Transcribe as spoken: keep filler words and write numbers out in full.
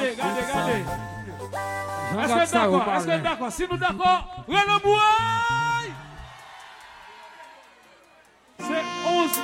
regardez, regardez. Est-ce que d'accord? Est-ce que d'accord? Si nous d'accord, Renan Mouay!